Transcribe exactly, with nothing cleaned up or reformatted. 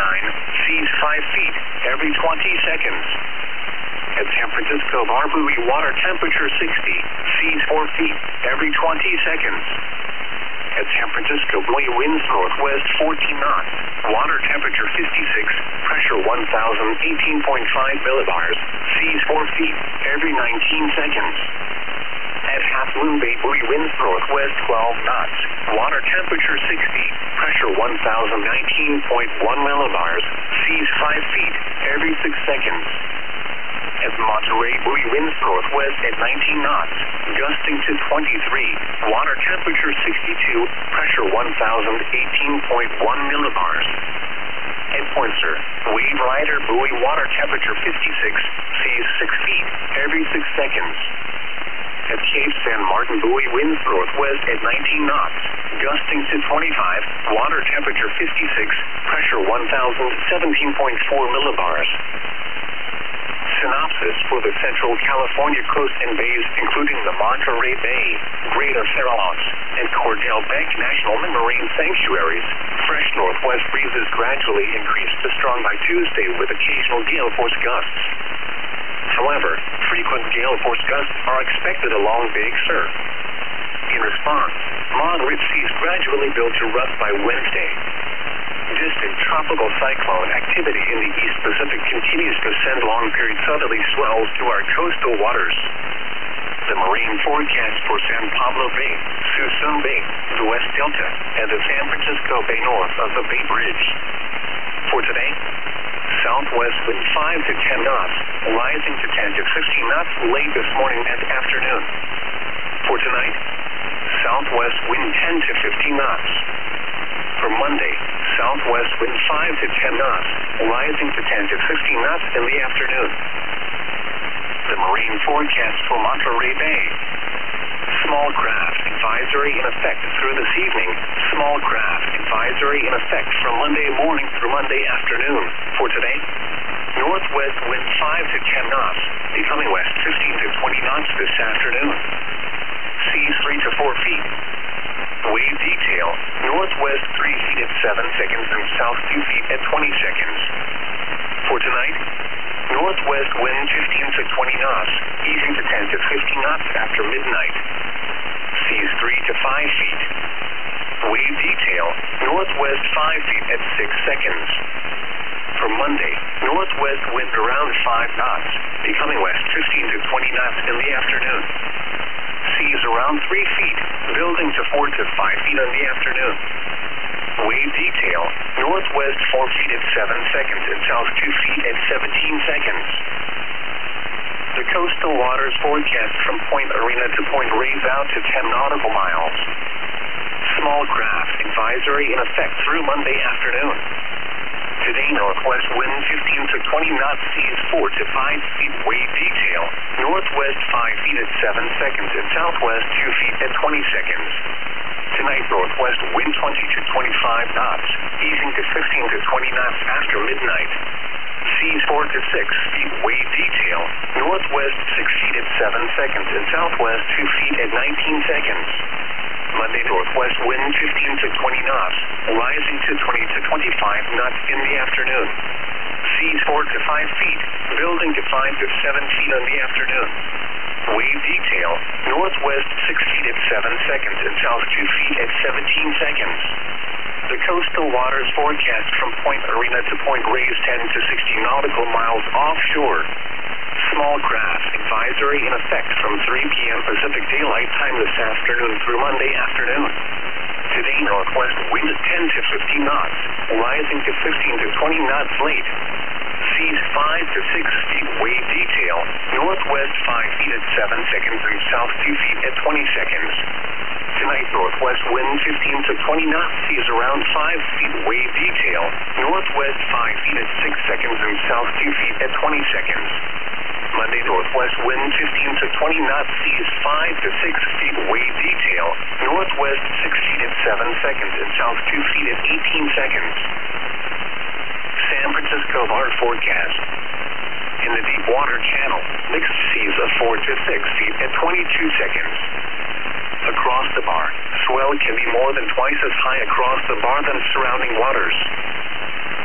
nine, seas five feet every twenty seconds. At San Francisco Bar Buoy, water temperature sixty, seas four feet every twenty seconds. At San Francisco Buoy, winds northwest fourteen knots, water temperature fifty-six, pressure one thousand eighteen point five millibars, seas four feet every nineteen seconds. At Half Moon Bay Buoy, winds northwest twelve knots, water temperature sixty, pressure one thousand nineteen point one millibars, seas five feet every six seconds. At Monterey Buoy, winds northwest at nineteen knots, gusting to twenty-three, water temperature sixty-two, pressure one thousand eighteen point one millibars. At Poinsett, Wave Rider Buoy, water temperature fifty-six, seas six feet every six seconds. At Cape San Martin Buoy, winds northwest at nineteen knots, gusting to twenty-five, water temperature fifty-six, pressure one thousand seventeen point four millibars. Synopsis for the Central California coast and bays, including the Monterey Bay, Greater Farallones, and Cordell Bank National Marine Sanctuaries. Fresh northwest breezes gradually increase to strong by Tuesday with occasional gale force gusts. However, frequent gale force gusts are expected along Big Sur. In response, moderate seas gradually build to rough by Wednesday. Distant tropical cyclone activity in the East Pacific continues to send long-period southerly swells to our coastal waters. The marine forecast for San Pablo Bay, Suisun Bay, the West Delta, and the San Francisco Bay north of the Bay Bridge. For today, southwest wind five to ten knots, rising to ten to fifteen knots late this morning and afternoon. For tonight, southwest wind ten to fifteen knots. For Monday, southwest wind five to ten knots, rising to ten to fifteen knots in the afternoon. The marine forecast for Monterey Bay. Small craft advisory in effect through this evening. Small craft advisory in effect from Monday morning through Monday afternoon. For today, northwest wind five to ten knots, becoming west fifteen to twenty knots this afternoon. Seas three to four feet. Wave detail, northwest three feet at seven seconds and south two feet at twenty seconds. For tonight, northwest wind fifteen to twenty knots, easing to ten to fifteen knots after midnight. Seas three to five feet. Wave detail, northwest five feet at six seconds. For Monday, northwest wind around five knots, becoming west fifteen to twenty knots in the afternoon. Seas around three feet, building to four to five feet in the afternoon. Wave detail, northwest four feet at seven seconds and south two feet at seventeen seconds. The coastal waters forecast from Point Arena to Point Reyes out to ten nautical miles. Small craft advisory in effect through Monday afternoon. Today, northwest wind fifteen to twenty knots, seas four to five feet. Wave detail, northwest five feet at seven seconds and southwest two feet at twenty seconds. Tonight, northwest wind twenty to twenty-five knots, easing to fifteen to twenty knots after midnight. Seas four to six feet. Wave detail, northwest six feet at seven seconds and southwest two feet at nineteen seconds. Monday, northwest wind fifteen to twenty knots, rising to twenty to twenty-five knots in the afternoon. Seas four to five feet, building to five to seven feet in the afternoon. Wave detail, northwest six feet at seven seconds and south two feet at seventeen seconds. The coastal waters forecast from Point Arena to Point Reyes ten to sixty nautical miles offshore. Small craft advisory in effect from three p.m. Pacific Daylight Time this afternoon through Monday afternoon. Today, northwest wind ten to fifteen knots, rising to fifteen to twenty knots late. Seas five to six feet. Wave detail, northwest five feet at seven seconds and south two feet at twenty seconds. Tonight, northwest wind fifteen to twenty knots, seas around five feet. Wave detail, northwest five feet at six seconds and south two feet at twenty seconds. Monday, northwest wind fifteen to twenty knots, seas five to six feet. Wave detail, northwest six feet at seven seconds and south two feet at eighteen seconds. San Francisco Bar forecast. In the deep water channel, mixed seas of four to six feet at twenty-two seconds. Across the bar, swell can be more than twice as high across the bar than surrounding waters.